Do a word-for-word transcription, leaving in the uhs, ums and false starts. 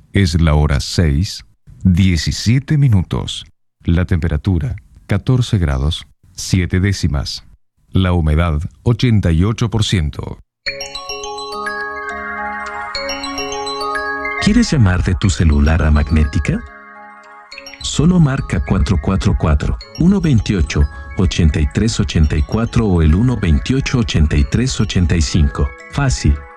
Es la hora seis, diecisiete minutos. La temperatura, catorce grados, siete décimas. La humedad, ochenta y ocho por ciento. ¿Quieres llamar de tu celular a Magnética? Solo marca cuatro cuatro cuatro, uno dos ocho, ocho tres ocho cuatro o el uno dos ocho, ocho tres ocho cinco. Fácil.